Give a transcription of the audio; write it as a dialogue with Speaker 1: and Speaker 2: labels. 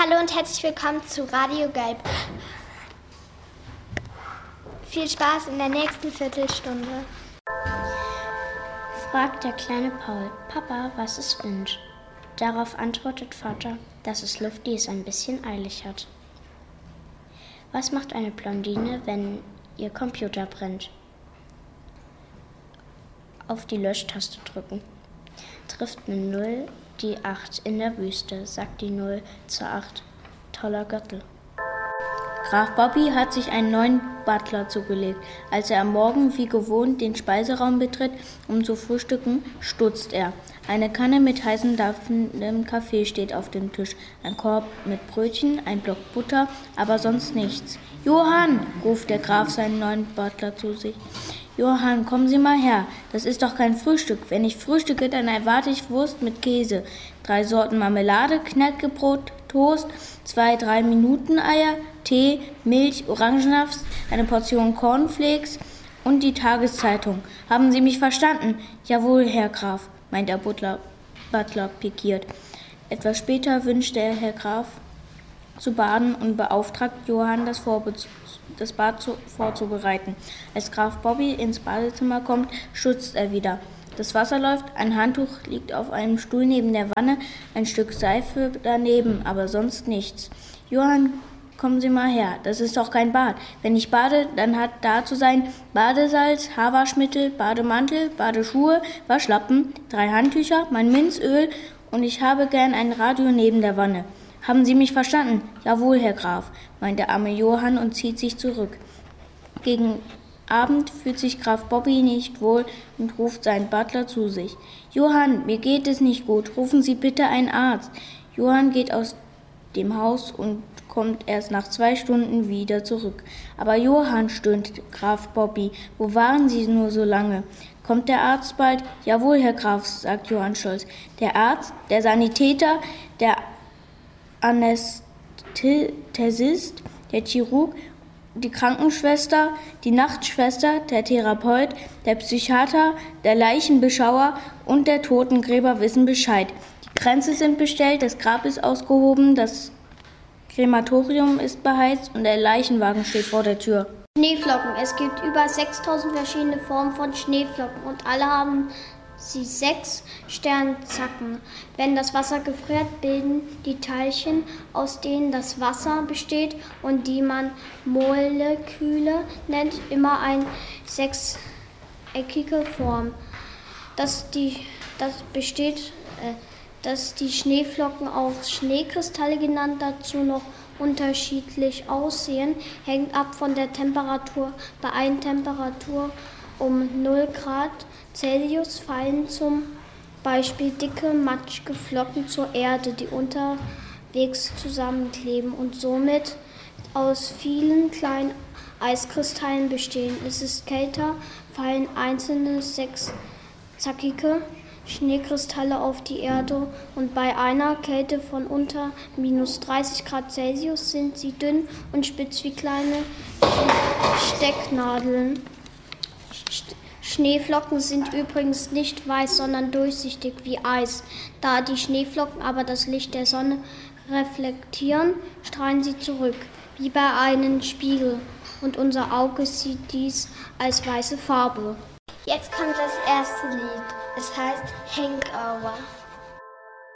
Speaker 1: Hallo und herzlich willkommen zu Radio Gelb. Viel Spaß in der nächsten Viertelstunde.
Speaker 2: Fragt der kleine Paul: Papa, was ist Wind? Darauf antwortet Vater, dass es Luft, die es ein bisschen eilig hat. Was macht eine Blondine, wenn ihr Computer brennt? Auf die Löschtaste drücken. Trifft eine 0 die 8 in der Wüste, sagt die 0 zur 8. Toller Gürtel. Graf Bobby hat sich einen neuen Butler zugelegt. Als er am Morgen wie gewohnt den Speiseraum betritt, um zu frühstücken, stutzt er. Eine Kanne mit heißem, dampfendem Kaffee steht auf dem Tisch, ein Korb mit Brötchen, ein Block Butter, aber sonst nichts. »Johann«, ruft der Graf seinen neuen Butler zu sich. »Johann, kommen Sie mal her, das ist doch kein Frühstück. Wenn ich frühstücke, dann erwarte ich Wurst mit Käse, 3 Sorten Marmelade, Knäckebrot, Toast, 2 3-Minuten-Eier, Tee, Milch, Orangensaft, eine Portion Cornflakes und die Tageszeitung. Haben Sie mich verstanden?« »Jawohl, Herr Graf«, meint der Butler pikiert. Etwas später wünscht der Herr Graf zu baden und beauftragt Johann, das Bad vorzubereiten. Als Graf Bobby ins Badezimmer kommt, stutzt er wieder. Das Wasser läuft, ein Handtuch liegt auf einem Stuhl neben der Wanne, ein Stück Seife daneben, aber sonst nichts. »Johann, kommen Sie mal her, das ist doch kein Bad. Wenn ich bade, dann hat da zu sein Badesalz, Haarwaschmittel, Bademantel, Badeschuhe, Waschlappen, 3 Handtücher, mein Minzöl und ich habe gern ein Radio neben der Wanne. Haben Sie mich verstanden?« »Jawohl, Herr Graf«, meint der arme Johann und zieht sich zurück. Gegen Abend fühlt sich Graf Bobby nicht wohl und ruft seinen Butler zu sich. »Johann, mir geht es nicht gut, rufen Sie bitte einen Arzt.« Johann geht aus dem Haus und kommt erst nach 2 Stunden wieder zurück. »Aber Johann«, stöhnt Graf Bobby, »wo waren Sie nur so lange? Kommt der Arzt bald?« »Jawohl, Herr Graf«, sagt Johann stolz. Der Arzt, der Sanitäter, der Anästhesist, der Chirurg, die Krankenschwester, die Nachtschwester, der Therapeut, der Psychiater, der Leichenbeschauer und der Totengräber wissen Bescheid. Die Kränze sind bestellt, das Grab ist ausgehoben, das Krematorium ist beheizt und der Leichenwagen steht vor der Tür.
Speaker 1: Schneeflocken. Es gibt über 6000 verschiedene Formen von Schneeflocken und alle haben sie 6 Sternzacken. Wenn das Wasser gefriert, bilden die Teilchen, aus denen das Wasser besteht und die man Moleküle nennt, immer eine 6-eckige Form. Dass die Schneeflocken auch Schneekristalle genannt dazu noch unterschiedlich aussehen, hängt ab von der Temperatur. Bei einer Temperatur um 0 Grad Celsius fallen zum Beispiel dicke, matschige Flocken zur Erde, die unterwegs zusammenkleben und somit aus vielen kleinen Eiskristallen bestehen. Ist es kälter, fallen einzelne 6-zackige Schneekristalle auf die Erde und bei einer Kälte von unter -30 Grad Celsius sind sie dünn und spitz wie kleine Stecknadeln. Schneeflocken sind übrigens nicht weiß, sondern durchsichtig wie Eis. Da die Schneeflocken aber das Licht der Sonne reflektieren, strahlen sie zurück, wie bei einem Spiegel. Und unser Auge sieht dies als weiße Farbe. Jetzt kommt das erste Lied. Es heißt Hangover.